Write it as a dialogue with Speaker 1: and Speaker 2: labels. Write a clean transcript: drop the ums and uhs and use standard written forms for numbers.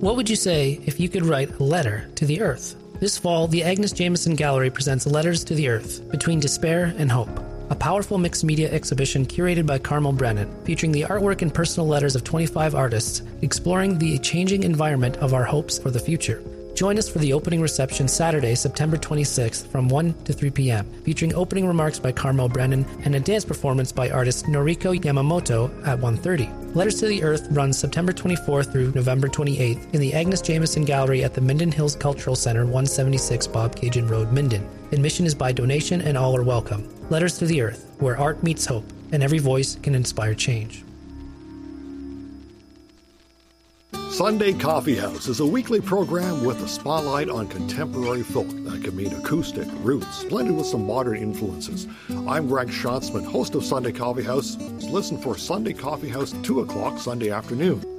Speaker 1: What would you say if you could write a letter to the Earth? This fall, the Agnes Jameson Gallery presents Letters to the Earth, Between Despair and Hope, a powerful mixed media exhibition curated by Carmel Brennan, featuring the artwork and personal letters of 25 artists, exploring the changing environment of our hopes for the future. Join us for the opening reception Saturday, September 26th from 1 to 3 p.m., featuring opening remarks by Carmel Brennan and a dance performance by artist Noriko Yamamoto at 1:30. Letters to the Earth runs September 24th through November 28th in the Agnes Jameson Gallery at the Minden Hills Cultural Center, 176 Bob Cajun Road, Minden. Admission is by donation and all are welcome. Letters to the Earth, where art meets hope, and every voice can inspire change.
Speaker 2: Sunday Coffee House is a weekly program with a spotlight on contemporary folk that can mean acoustic, roots, blended with some modern influences. I'm Greg Schatzman, host of Sunday Coffee House. Listen for Sunday Coffee House 2 o'clock Sunday afternoon.